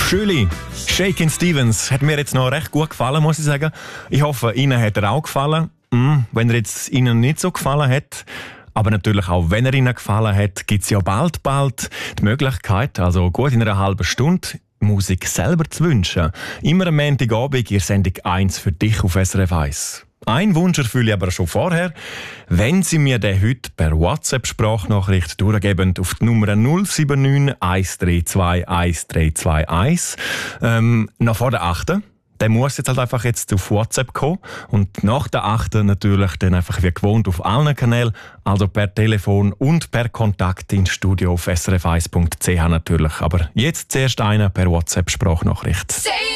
Schöli, Shakin' Stevens, hat mir jetzt noch recht gut gefallen, muss ich sagen. Ich hoffe, Ihnen hat er auch gefallen. Wenn er jetzt Ihnen nicht so gefallen hat, aber natürlich auch, wenn er Ihnen gefallen hat, gibt es ja bald die Möglichkeit, also gut in einer halben Stunde, Musik selber zu wünschen. Immer am Montagabend in Sendung 1 für dich auf SRF 1. Ein Wunsch erfülle ich aber schon vorher. Wenn Sie mir den heute per WhatsApp-Sprachnachricht durchgeben auf die Nummer 079 132 1321, noch vor der 8. Der muss jetzt halt einfach jetzt auf WhatsApp kommen und nach der 8. natürlich dann einfach wie gewohnt auf allen Kanälen, also per Telefon und per Kontakt ins Studio auf srf1.ch natürlich. Aber jetzt zuerst einer per WhatsApp-Sprachnachricht.